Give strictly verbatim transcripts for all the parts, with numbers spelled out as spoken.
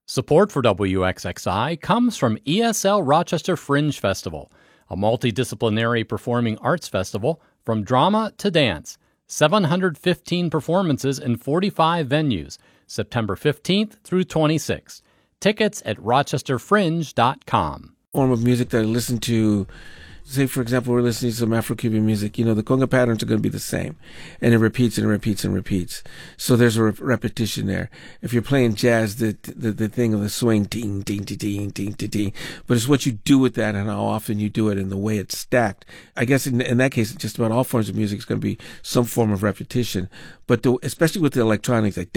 Support for W X X I comes from E S L Rochester Fringe Festival, a multidisciplinary performing arts festival from drama to dance. seven hundred fifteen performances in forty-five venues, September fifteenth through twenty-sixth. Tickets at rochester fringe dot com. Form of music that I listen to, say, for example, we're listening to some Afro-Cuban music, you know, the conga patterns are going to be the same. And it repeats and repeats and repeats. So there's a re- repetition there. If you're playing jazz, the the, the thing of the swing, ding, ding, ding, ding, ding, ding, ding. But it's what you do with that and how often you do it and the way it's stacked. I guess in, in that case, just about all forms of music is going to be some form of repetition. But the, especially with the electronics, like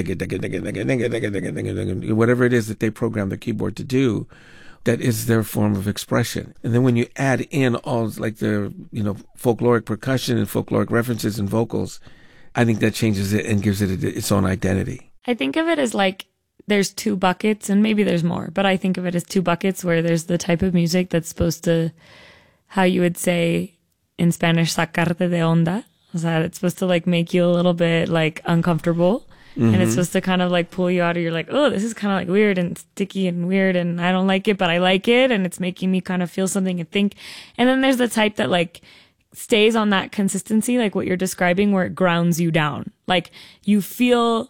whatever it is that they program their keyboard to do, that is their form of expression. And then when you add in all like the, you know, folkloric percussion and folkloric references and vocals, I think that changes it and gives it its own identity. I think of it as like there's two buckets, and maybe there's more, but I think of it as two buckets where there's the type of music that's supposed to, how you would say in Spanish, sacarte de onda. O sea, it's supposed to like make you a little bit like uncomfortable. Mm-hmm. And it's supposed to kind of like pull you out of, you're like, oh, this is kind of like weird and sticky and weird and I don't like it, but I like it. And it's making me kind of feel something and think. And then there's the type that like stays on that consistency, like what you're describing, where it grounds you down. Like you feel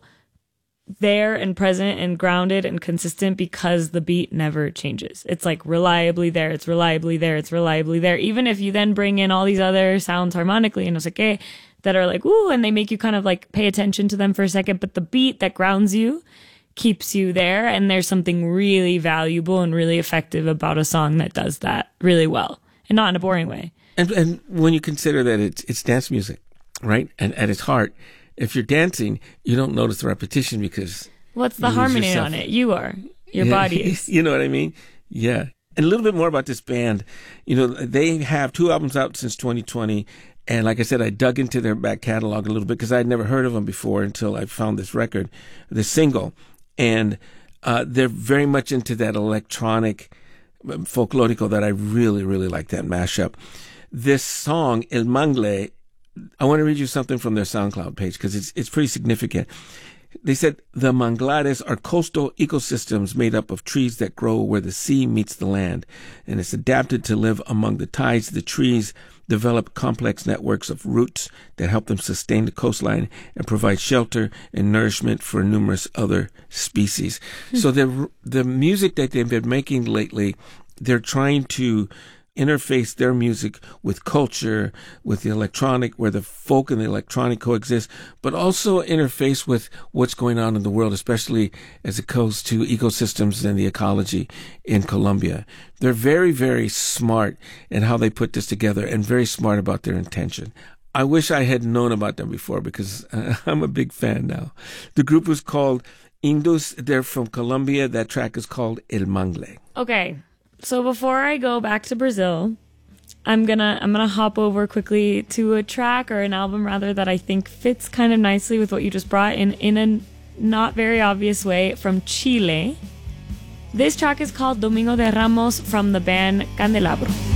there and present and grounded and consistent because the beat never changes. It's like reliably there. It's reliably there. It's reliably there. Even if you then bring in all these other sounds harmonically and no sé qué, that are like, ooh, and they make you kind of like pay attention to them for a second. But the beat that grounds you keeps you there. And there's something really valuable and really effective about a song that does that really well and not in a boring way. And, and when you consider that it's, it's dance music, right? And at its heart, if you're dancing, you don't notice the repetition because what's the harmony yourself. On it? You are. Your yeah. body is. You know what I mean? Yeah. And a little bit more about this band. You know, they have two albums out since twenty twenty. And like I said, I dug into their back catalog a little bit because I had never heard of them before until I found this record, this single. And uh, they're very much into that electronic folklorico that I really, really like, that mashup. This song, El Mangle, I want to read you something from their SoundCloud page because it's it's pretty significant. They said, the manglares are coastal ecosystems made up of trees that grow where the sea meets the land, and it's adapted to live among the tides. The trees develop complex networks of roots that help them sustain the coastline and provide shelter and nourishment for numerous other species. Mm-hmm. So the the music that they've been making lately, they're trying to interface their music with culture, with the electronic, where the folk and the electronic coexist, but also interface with what's going on in the world, especially as it goes to ecosystems and the ecology in Colombia. They're very, very smart in how they put this together and very smart about their intention. I wish I had known about them before because uh, I'm a big fan now. The group was called Indus. They're from Colombia. That track is called El Mangle. Okay. So before I go back to Brazil, I'm gonna I'm gonna hop over quickly to a track or an album rather that I think fits kind of nicely with what you just brought in in a not very obvious way from Chile. This track is called Domingo de Ramos from the band Candelabro.